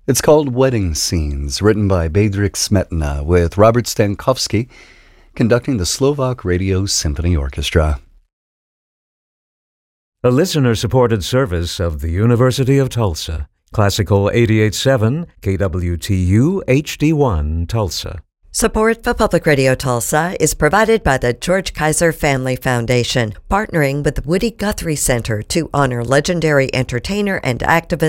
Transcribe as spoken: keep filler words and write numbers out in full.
It's called Wedding Scenes, written by Bedřich Smetana, with Robert Stankowski conducting the Slovak Radio Symphony Orchestra. A listener-supported service of the University of Tulsa. Classical eighty-eight point seven, K W T U H D one, Tulsa. Support for Public Radio Tulsa is provided by the George Kaiser Family Foundation, partnering with the Woody Guthrie Center to honor legendary entertainer and activist